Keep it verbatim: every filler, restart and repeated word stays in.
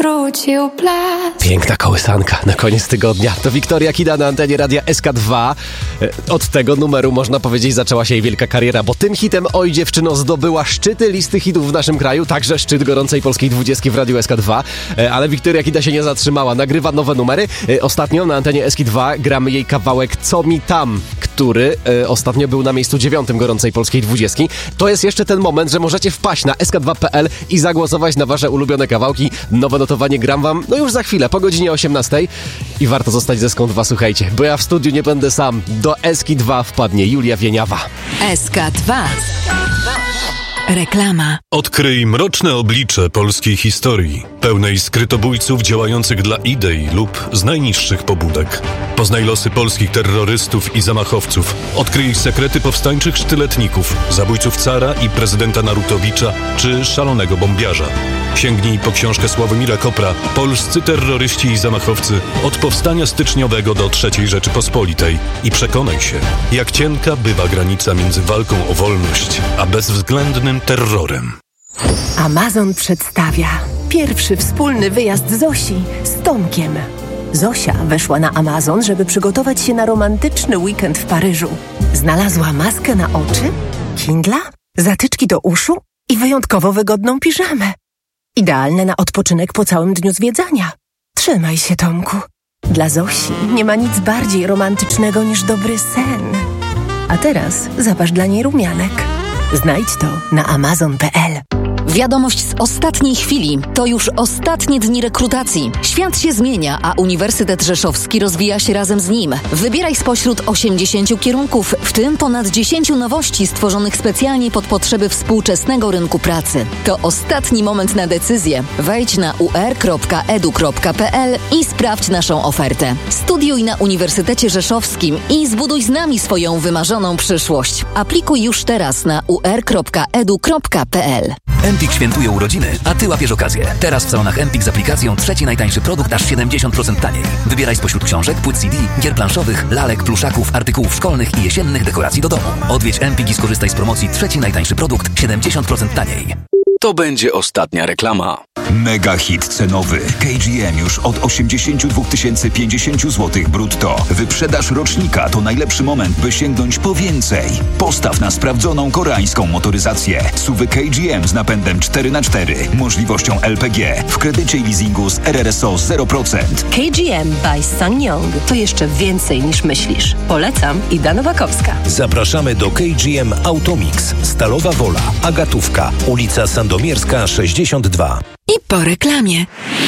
wrócił blask. Piękna kołysanka na koniec tygodnia. To Wiktoria Kida na antenie Radia S K dwa. Od tego numeru, można powiedzieć, zaczęła się jej wielka kariera, bo tym hitem Oj dziewczyno zdobyła szczyty listy hitów w naszym kraju, także szczyt gorącej polskiej dwudziestki w Radiu S K dwa. Ale Wiktoria Kida się nie zatrzymała, nagrywa nowe numery. Ostatnio na antenie S K dwa gramy jej kawałek Co mi tam, który ostatnio był na miejscu dziewiątym gorącej polskiej dwudziestki. To jest jeszcze ten moment, że możecie wpaść na S K dwa kropka P L i zagłosować na wasze ulubione kawałki. Nowe notowanie gram wam, no już za chwilę, po godzinie osiemnastej. I warto zostać ze Ską dwa, słuchajcie, bo ja w studiu nie będę sam. Do S K dwa wpadnie Julia Wieniawa. S K dwa. Reklama. Odkryj mroczne oblicze polskiej historii, pełnej skrytobójców działających dla idei lub z najniższych pobudek. Poznaj losy polskich terrorystów i zamachowców. Odkryj sekrety powstańczych sztyletników, zabójców cara i prezydenta Narutowicza czy szalonego bombiarza. Sięgnij po książkę Sławomira Kopra Polscy terroryści i zamachowcy od powstania styczniowego do trzeciej Rzeczypospolitej i przekonaj się, jak cienka bywa granica między walką o wolność a bezwzględnym terrorem. Amazon przedstawia pierwszy wspólny wyjazd Zosi z Tomkiem. Zosia weszła na Amazon, żeby przygotować się na romantyczny weekend w Paryżu. Znalazła maskę na oczy, Kindla, zatyczki do uszu i wyjątkowo wygodną piżamę. Idealne na odpoczynek po całym dniu zwiedzania. Trzymaj się, Tomku. Dla Zosi nie ma nic bardziej romantycznego niż dobry sen. A teraz zapasz dla niej rumianek. Znajdź to na amazon kropka p l. Wiadomość z ostatniej chwili. To już ostatnie dni rekrutacji. Świat się zmienia, a Uniwersytet Rzeszowski rozwija się razem z nim. Wybieraj spośród osiemdziesięciu kierunków, w tym ponad dziesięciu nowości stworzonych specjalnie pod potrzeby współczesnego rynku pracy. To ostatni moment na decyzję. Wejdź na u r kropka e d u kropka p l i sprawdź naszą ofertę. Studiuj na Uniwersytecie Rzeszowskim i zbuduj z nami swoją wymarzoną przyszłość. Aplikuj już teraz na u r kropka e d u kropka p l. Empik świętuje urodziny, a Ty łapiesz okazję. Teraz w salonach Empik z aplikacją trzeci najtańszy produkt aż siedemdziesiąt procent taniej. Wybieraj spośród książek, płyt C D, gier planszowych, lalek, pluszaków, artykułów szkolnych i jesiennych dekoracji do domu. Odwiedź Empik i skorzystaj z promocji trzeci najtańszy produkt siedemdziesiąt procent taniej. To będzie ostatnia reklama. Mega hit cenowy. K G M już od osiemdziesiąt dwa tysiące pięćdziesiąt złotych brutto. Wyprzedaż rocznika to najlepszy moment, by sięgnąć po więcej. Postaw na sprawdzoną koreańską motoryzację. S U V K G M z napędem cztery na cztery, możliwością L P G, w kredycie i leasingu z R R S O zero procent. K G M by SsangYong to jeszcze więcej niż myślisz. Polecam, Ida Nowakowska. Zapraszamy do K G M Automix, Stalowa Wola, Agatówka, ulica Sandomierska sześćdziesiąt dwa. I po reklamie.